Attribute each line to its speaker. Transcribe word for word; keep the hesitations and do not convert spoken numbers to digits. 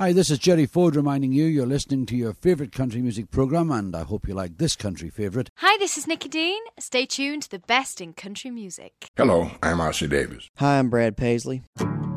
Speaker 1: Hi, this is Jerry Ford reminding you you're listening to your favourite country music programme, and I hope you like this country favourite.
Speaker 2: Hi, this is Nikki Dean. Stay tuned to the best in country music.
Speaker 3: Hello, I'm R C Davis.
Speaker 4: Hi, I'm Brad Paisley.